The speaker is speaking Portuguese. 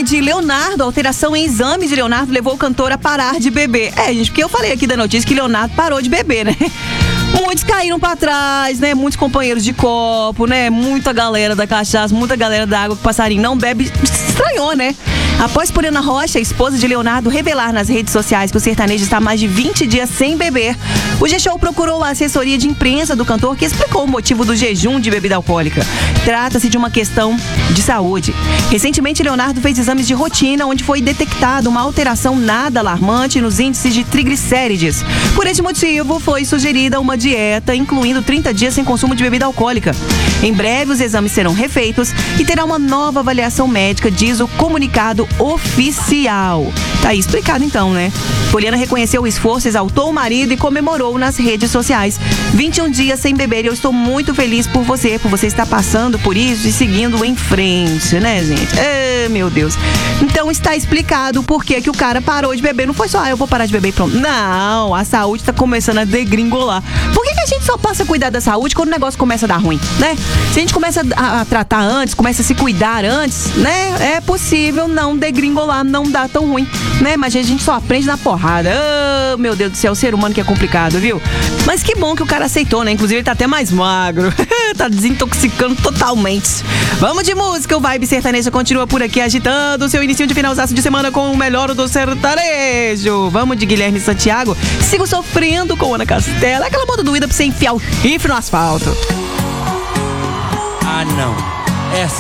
aqui de Leonardo. Alteração em exames de Leonardo levou o cantor a parar de beber. Gente, porque eu falei aqui da notícia que Leonardo parou de beber, né? Muitos caíram pra trás, né? Muitos companheiros de copo, né? Muita galera da cachaça, muita galera da água que o passarinho não bebe. Estranhou, né? Após Poliana Rocha, esposa de Leonardo, revelar nas redes sociais que o sertanejo está há mais de 20 dias sem beber, o G-Show procurou a assessoria de imprensa do cantor, que explicou o motivo do jejum de bebida alcoólica. Trata-se de uma questão de saúde. Recentemente, Leonardo fez exames de rotina, onde foi detectada uma alteração nada alarmante nos índices de triglicérides. Por esse motivo, foi sugerida uma dieta, incluindo 30 dias sem consumo de bebida alcoólica. Em breve, os exames serão refeitos e terá uma nova avaliação médica, diz o comunicado oficial. Tá aí explicado então, né? Poliana reconheceu o esforço, exaltou o marido e comemorou nas redes sociais. 21 dias sem beber e eu estou muito feliz por você estar passando por isso e seguindo em frente, né, gente? Meu Deus. Então está explicado por que o cara parou de beber. Não foi só, eu vou parar de beber e pronto. Não, a saúde está começando a degringolar. Por que a gente só passa a cuidar da saúde quando o negócio começa a dar ruim, né? Se a gente começa a tratar antes, começa a se cuidar antes, né? É possível não degringolar, não dar tão ruim, né? Mas a gente só aprende na porrada. Meu Deus do céu, o ser humano que é complicado, viu? Mas que bom que o cara aceitou, né? Inclusive ele tá até mais magro. Tá desintoxicando totalmente. Vamos de música, o Vibe Sertaneja continua por aqui agitando o seu início de finalzaço de semana com o melhor do sertanejo. Vamos de Guilherme Santiago. Sigo sofrendo com Ana Castela. Aquela moda doída pra você enfiar o chifre no asfalto. Ah, não. Essa